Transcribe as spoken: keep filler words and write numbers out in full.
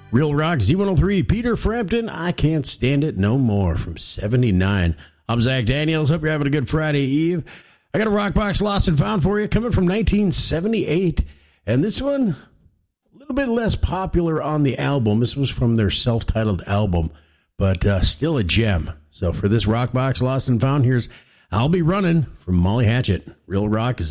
Real Rock Z one oh three, Peter Frampton, I Can't Stand It No More from seventy-nine. I'm Zach Daniels. Hope you're having a good Friday Eve. I got a Rock Box Lost and Found for you coming from nineteen seventy-eight. And this one, a little bit less popular on the album. This was from their self-titled album, but uh, still a gem. So for this Rock Box Lost and Found, here's I'll Be Running from Molly Hatchet. Real Rock